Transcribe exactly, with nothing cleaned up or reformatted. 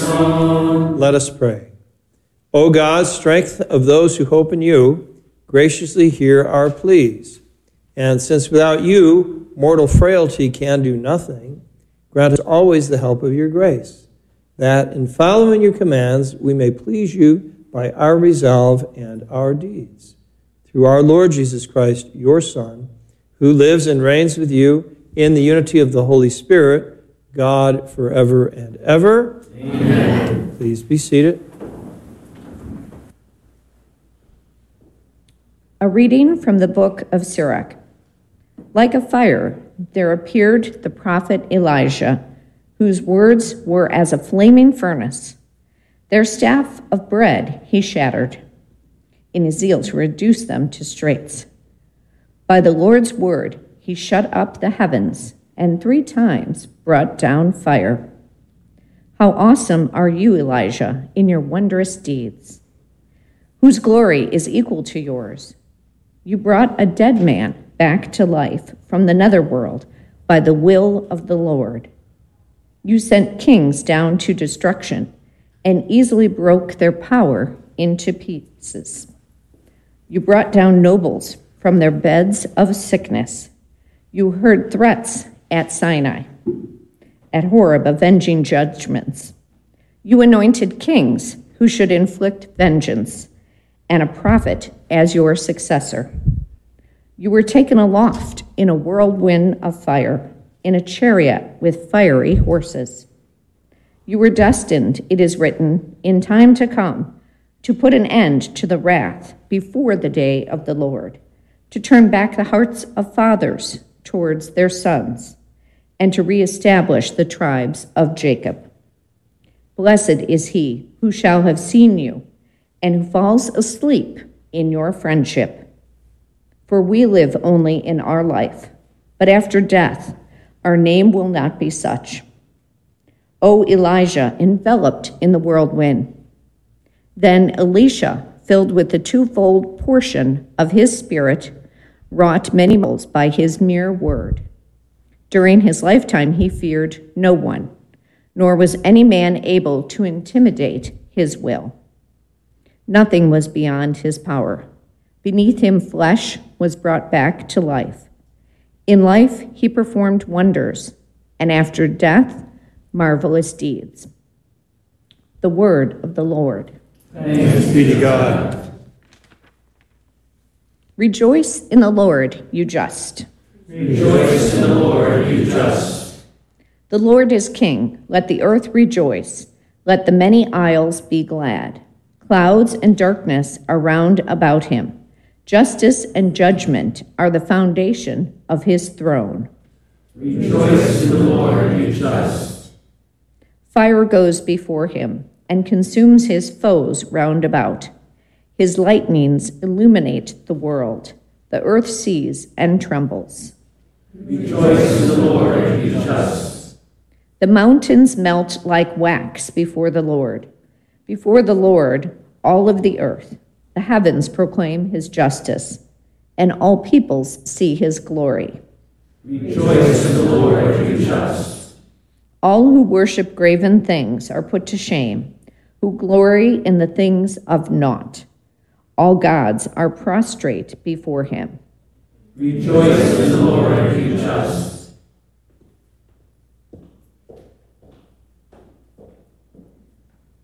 throne. Let us pray. O God, strength of those who hope in you, graciously hear our pleas. And since without you, mortal frailty can do nothing, grant us always the help of your grace, that in following your commands we may please you by our resolve and our deeds. Through our Lord Jesus Christ, your Son, who lives and reigns with you in the unity of the Holy Spirit, God forever and ever. Amen. Please be seated. A reading from the book of Sirach. Like a fire, there appeared the prophet Elijah, whose words were as a flaming furnace. Their staff of bread he shattered, in his zeal to reduce them to straits. By the Lord's word he shut up the heavens, and three times brought down fire. How awesome are you, Elijah, in your wondrous deeds, whose glory is equal to yours. You brought a dead man back to life from the netherworld by the will of the Lord. You sent kings down to destruction and easily broke their power into pieces. You brought down nobles from their beds of sickness. You heard threats at Sinai, at Horeb, avenging judgments. You anointed kings who should inflict vengeance, and a prophet as your successor. You were taken aloft in a whirlwind of fire, in a chariot with fiery horses. You were destined, it is written, in time to come, to put an end to the wrath before the day of the Lord, to turn back the hearts of fathers towards their sons, and to reestablish the tribes of Jacob. Blessed is he who shall have seen you, and who falls asleep in your friendship. For we live only in our life, but after death, our name will not be such. O Elijah, enveloped in the whirlwind. Then Elisha, filled with the twofold portion of his spirit, wrought many miracles by his mere word. During his lifetime he feared no one, nor was any man able to intimidate his will. Nothing was beyond his power. Beneath him flesh was brought back to life. In life he performed wonders, and after death, marvelous deeds. The word of the Lord. Thanks be to God. Rejoice in the Lord, you just. Rejoice in the Lord, you just. The Lord is king. Let the earth rejoice. Let the many isles be glad. Clouds and darkness are round about him. Justice and judgment are the foundation of his throne. Rejoice in the Lord, you just. Fire goes before him and consumes his foes round about. His lightnings illuminate the world. The earth sees and trembles. Rejoice in the Lord, you just. The mountains melt like wax before the Lord. Before the Lord, all of the earth, the heavens proclaim his justice, and all peoples see his glory. Rejoice in the Lord, you just. All who worship graven things are put to shame, who glory in the things of naught. All gods are prostrate before him. Rejoice in the Lord, you just.